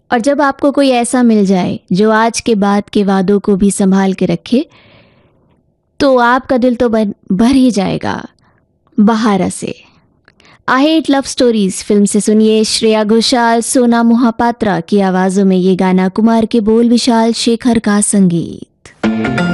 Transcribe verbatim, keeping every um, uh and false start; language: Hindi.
और जब आपको कोई ऐसा मिल जाए जो आज के बाद के वादों को भी संभाल के रखे, तो आपका दिल तो बन भर ही जाएगा बहार से। I hate love stories film से सुनिए श्रेया घोषाल, सोना मोहापात्रा की आवाजों में ये गाना, कुमार के बोल, विशाल शेखर का संगीत।